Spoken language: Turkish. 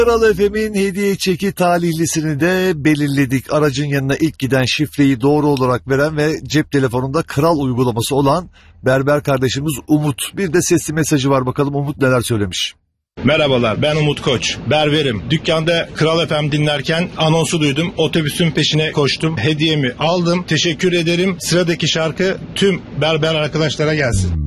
Kral FM'in hediye çeki talihlisini de belirledik. Aracın yanına ilk giden şifreyi doğru olarak veren ve cep telefonunda Kral uygulaması olan berber kardeşimiz Umut. Bir de sesli mesajı var, bakalım Umut neler söylemiş. Merhabalar, ben Umut Koç, berberim. Dükkanda Kral FM dinlerken anonsu duydum. Otobüsün peşine koştum. Hediyemi aldım. Teşekkür ederim. Sıradaki şarkı tüm berber arkadaşlara gelsin.